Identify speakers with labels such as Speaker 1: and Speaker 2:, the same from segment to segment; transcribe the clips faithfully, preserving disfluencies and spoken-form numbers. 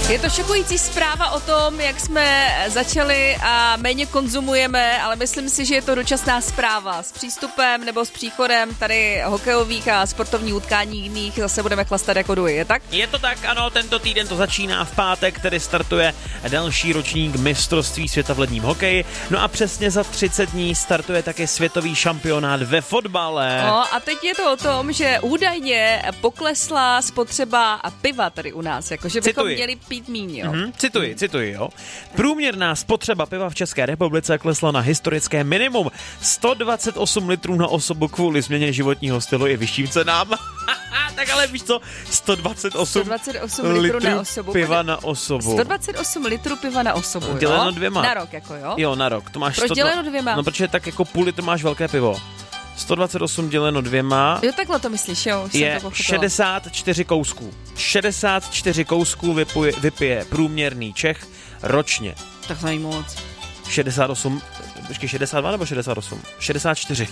Speaker 1: Je to šokující zpráva o tom, jak jsme začali a méně konzumujeme, ale myslím si, že je to dočasná zpráva. S přístupem nebo s příchodem tady hokejových a sportovních utkání jiných zase budeme chlastat jako duji, je tak?
Speaker 2: Je to tak, ano, tento týden to začíná v pátek, tedy startuje další ročník mistrovství světa v ledním hokeji. No a přesně za třicet dní startuje také světový šampionát ve fotbale.
Speaker 1: No a teď je to o tom, že údajně poklesla spotřeba piva tady u nás, jakože bychom
Speaker 2: Cituji.
Speaker 1: měli pít míň, jo.
Speaker 2: Mm-hmm, cituji, cituji, jo. Průměrná spotřeba piva v České republice klesla na historické minimum sto dvacet osm litrů na osobu kvůli změně životního stylu i vyšším cenám. Tak ale víš co, sto dvacet osm,
Speaker 1: sto dvacet osm litrů na osobu.
Speaker 2: piva na osobu.
Speaker 1: sto dvacet osm litrů piva na osobu, jo?
Speaker 2: Děleno dvěma.
Speaker 1: Na rok, jako jo?
Speaker 2: Jo, na rok. To máš
Speaker 1: Proč
Speaker 2: sto...
Speaker 1: děleno dvěma?
Speaker 2: No, protože tak jako půl litru máš velké pivo. sto dvacet osm děleno dvěma
Speaker 1: Jo, takhle to myslíš, jo?
Speaker 2: je šedesát čtyři kousků. šedesát čtyři kousků vypije, vypije průměrný Čech ročně.
Speaker 1: Tak to není moc.
Speaker 2: šedesát osm, počkej, šedesát dva nebo šedesát osm? šedesát čtyři.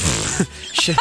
Speaker 2: Še...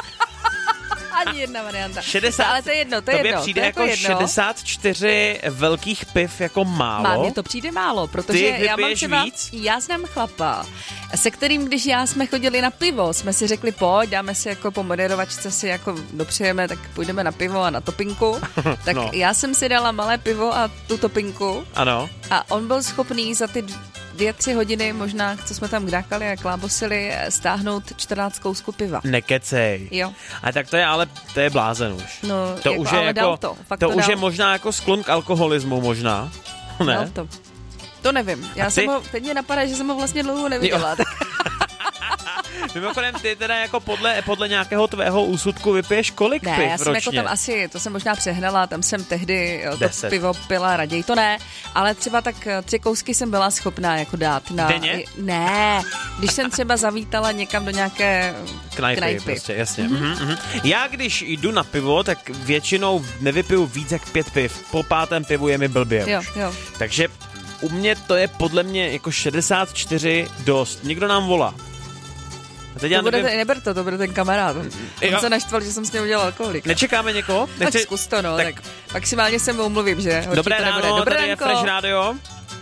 Speaker 1: Ani jedna varianta.
Speaker 2: šedesát,
Speaker 1: ale to je jedno, to je
Speaker 2: tobě
Speaker 1: jedno.
Speaker 2: přijde
Speaker 1: to je
Speaker 2: jako,
Speaker 1: jako jedno.
Speaker 2: šedesát čtyři velkých piv jako málo?
Speaker 1: Má, mně to přijde málo, protože
Speaker 2: Ty
Speaker 1: já mám třeba,
Speaker 2: víc?
Speaker 1: já znám chlapa, se kterým, když já jsme chodili na pivo, jsme si řekli, pojď, dáme si jako po moderovačce si jako dopřejeme, tak půjdeme na pivo a na topinku. Tak
Speaker 2: no.
Speaker 1: Já jsem si dala malé pivo a tu topinku.
Speaker 2: Ano.
Speaker 1: A on byl schopný za ty dvě, tři hodiny možná, co jsme tam kdákali a klábosili, stáhnout čtrnáct kousků piva.
Speaker 2: Nekecej.
Speaker 1: Jo.
Speaker 2: A tak to je, ale to je blázen už.
Speaker 1: No,
Speaker 2: to
Speaker 1: jako,
Speaker 2: už je
Speaker 1: ale
Speaker 2: jako,
Speaker 1: dal to. Fakt
Speaker 2: to,
Speaker 1: to
Speaker 2: už
Speaker 1: dal.
Speaker 2: je možná jako sklon k alkoholismu možná. Ne?
Speaker 1: Dal to. To nevím. Já jsem ho, teď mě napadá, že jsem ho vlastně dlouho neviděla. Tak.
Speaker 2: Mimochodem, ty teda jako podle, podle nějakého tvého úsudku vypiješ kolik
Speaker 1: ne,
Speaker 2: piv
Speaker 1: já jsem
Speaker 2: ročně?
Speaker 1: jako tam asi, to jsem možná přehnala, tam jsem tehdy jo, to
Speaker 2: Deset.
Speaker 1: pivo pila raději, to ne, ale třeba tak tři kousky jsem byla schopná jako dát na...
Speaker 2: Denně?
Speaker 1: Ne, když jsem třeba zavítala někam do nějaké
Speaker 2: Knajpy,
Speaker 1: knajpy.
Speaker 2: prostě, jasně. Mm-hmm. Mm-hmm. Já když jdu na pivo, tak většinou nevypiju víc jak pět piv. Po pátém pivu je mi blbě
Speaker 1: Jo,
Speaker 2: už.
Speaker 1: jo.
Speaker 2: Takže u mě to je podle mě jako šedesát čtyři dost. Někdo nám volá. A teď
Speaker 1: To
Speaker 2: já
Speaker 1: bude
Speaker 2: nevím,
Speaker 1: ten, neber to, to bude ten kamarád. On
Speaker 2: Jo.
Speaker 1: se naštval, že jsem s ním udělal alkoholik.
Speaker 2: nečekáme někoho?
Speaker 1: Tak
Speaker 2: Nechci...
Speaker 1: zkus to, no,
Speaker 2: tak-
Speaker 1: tak, maximálně se mu umluvím, že? Horší
Speaker 2: Dobré
Speaker 1: to nebude.
Speaker 2: ráno,
Speaker 1: Dobré
Speaker 2: tady je
Speaker 1: ránko.
Speaker 2: Fresh Radio.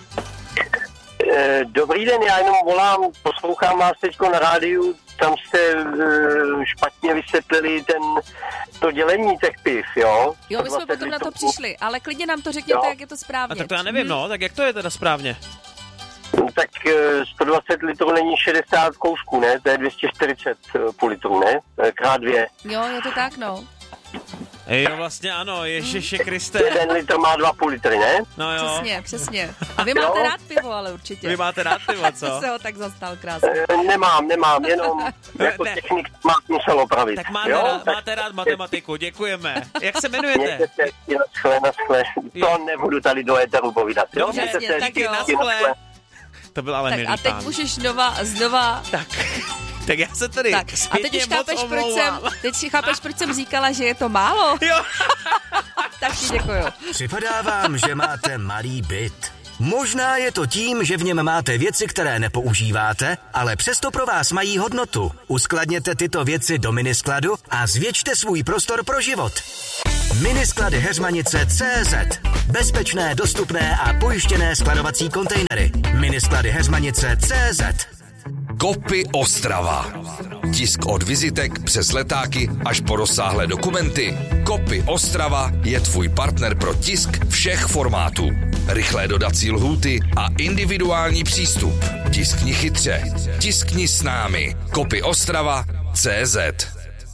Speaker 3: Dobrý den, já jenom volám, poslouchám vás teďko na rádiu, tam jste uh, špatně vysvětlili ten, to dělení těch piv, jo?
Speaker 1: Jo, my jsme potom na to přišli, ale klidně nám to řekněte,
Speaker 3: Jo.
Speaker 1: jak je to správně.
Speaker 2: A tak to já nevím, no, tak jak to je teda správně?
Speaker 3: Tak uh, sto dvacet litrů není šedesát kousků, ne? To je dvě stě čtyřicet uh, půl litrů, ne? Krát dvě.
Speaker 1: Jo, je to tak, no.
Speaker 2: Jo, vlastně ano, Ježiši Kriste.
Speaker 3: Jeden litr má dva půl litry, ne?
Speaker 2: No jo,
Speaker 1: Přesně, přesně. A vy máte
Speaker 3: Jo.
Speaker 1: rád pivo, ale určitě.
Speaker 2: vy máte rád pivo, co?
Speaker 1: se ho tak zastal krásně.
Speaker 3: Uh, nemám, nemám, jenom jako
Speaker 2: Ne.
Speaker 3: technik má musel opravit.
Speaker 2: Tak máte,
Speaker 3: jo?
Speaker 2: rád, máte rád matematiku, děkujeme. Jak se jmenujete?
Speaker 3: Mějte se, na schle, na schle.
Speaker 2: Jo.
Speaker 3: To nebudu tady do éteru povídat, jo?
Speaker 2: Dobře,
Speaker 3: Mějte se,
Speaker 1: tak jo.
Speaker 2: na
Speaker 3: díky,
Speaker 2: schle. To byl ale
Speaker 1: Tak
Speaker 2: milý
Speaker 1: a teď
Speaker 2: pán.
Speaker 1: můžeš znova, znova...
Speaker 2: Tak, tak já se tady
Speaker 1: Tak, a
Speaker 2: zpětně
Speaker 1: teď už
Speaker 2: moc
Speaker 1: chápeš, proč jsem,
Speaker 2: omlouvám.
Speaker 1: teď si chápeš, proč jsem říkala, že je to málo?
Speaker 2: Jo.
Speaker 1: Tak ti děkuju.
Speaker 4: Připadá vám, že máte malý byt. Možná je to tím, že v něm máte věci, které nepoužíváte, ale přesto pro vás mají hodnotu. Uskladněte tyto věci do miniskladu a zvětšte svůj prostor pro život. Minisklady Heřmanice tečka cé zet. Bezpečné, dostupné a pojištěné skladovací kontejnery. Minisklady Heřmanice tečka cé zet.
Speaker 5: Kopy Ostrava. Tisk od vizitek přes letáky až po rozsáhlé dokumenty. Kopy Ostrava je tvůj partner pro tisk všech formátů. Rychlé dodací lhůty a individuální přístup. Tiskni chytře. Tiskni s námi. Kopy Ostrava tečka cé zet.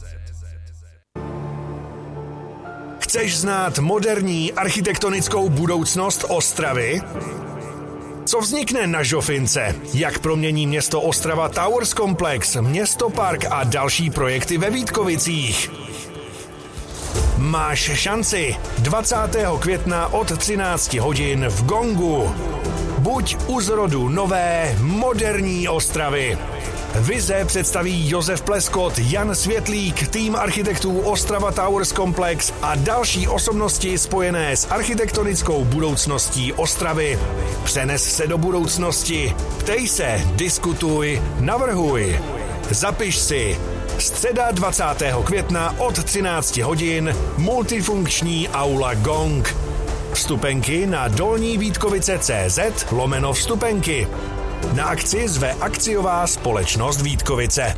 Speaker 6: Chceš znát moderní architektonickou budoucnost Ostravy? Co vznikne na Žofince? Jak promění město Ostrava Towers Komplex, Město Park a další projekty ve Vítkovicích? Máš šanci dvacátého května od třinácti hodin v Gongu. Buď u zrodu nové, moderní Ostravy. Vize představí Josef Pleskot, Jan Světlík, tým architektů Ostrava Towers Komplex a další osobnosti spojené s architektonickou budoucností Ostravy. Přenes se do budoucnosti. Ptej se, diskutuj, navrhuj. Zapiš si. Středa dvacátého května od třinácti hodin multifunkční aula Gong. Vstupenky na dolní Vítkovice tečka cé zet lomeno vstupenky. Na akci zve akciová společnost Vítkovice.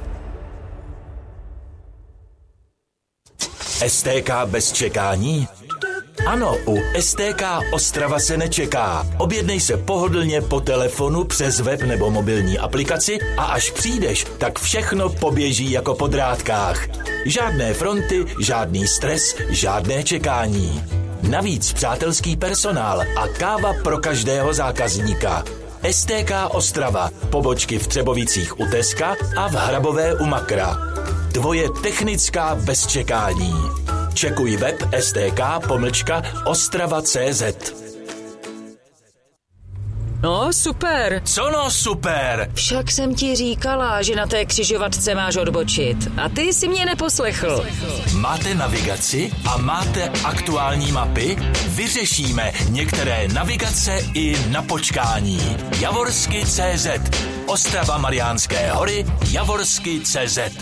Speaker 7: S T K bez čekání? Ano, u S T K Ostrava se nečeká. Objednej se pohodlně po telefonu, přes web nebo mobilní aplikaci a až přijdeš, tak všechno poběží jako po drátkách. Žádné fronty, žádný stres, žádné čekání. Navíc přátelský personál a káva pro každého zákazníka. S T K Ostrava, pobočky v Třebovicích u Teska a v Hrabové u Makra. Tvoje technická bez čekání. Čekuj web stk pomlčka ostrava tečka cé zet.
Speaker 8: No, super.
Speaker 7: Co no super?
Speaker 8: Však jsem ti říkala, že na té křižovatce máš odbočit. A ty si mě neposlechl.
Speaker 7: Máte navigaci a máte aktuální mapy? Vyřešíme některé navigace i na počkání. Javorsky tečka cé zet. Ostrava Mariánské hory. Javorsky tečka cé zet.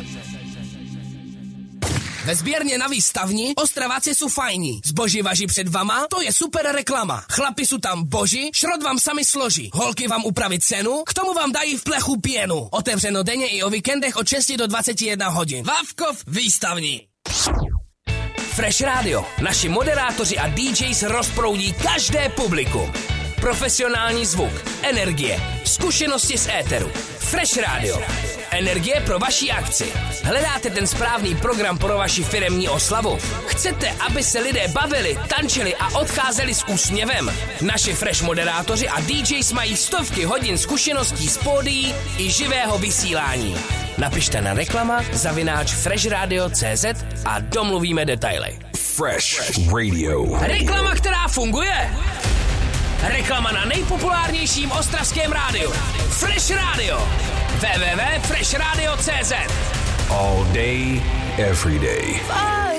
Speaker 9: Ve sběrně na výstavni Ostraváci jsou fajní. Zboží važí před vama, to je super reklama. Chlapi jsou tam boží, šrot vám sami složí. Holky vám upraví cenu, k tomu vám dají v plechu pěnu. Otevřeno denně i o víkendech od šesti do dvaceti jedné hodin. Vávkov výstavní. Fresh Radio. Naši moderátoři a D Js rozproudí každé publikum. Profesionální zvuk, energie, zkušenosti z éteru. Fresh Radio. Energie pro vaši akci. Hledáte ten správný program pro vaši firemní oslavu? Chcete, aby se lidé bavili, tančili a odcházeli s úsměvem? Naši Fresh moderátoři a D Js mají stovky hodin zkušeností z pódií i živého vysílání. Napište na reklama zavináč freshradio tečka cé zet a domluvíme detaily.
Speaker 5: Fresh Radio.
Speaker 9: Reklama, která funguje. Reklama na nejpopulárnějším ostravském rádiu. Fresh Radio. w w w tečka fresh radio tečka cé zet.
Speaker 5: All day, every day.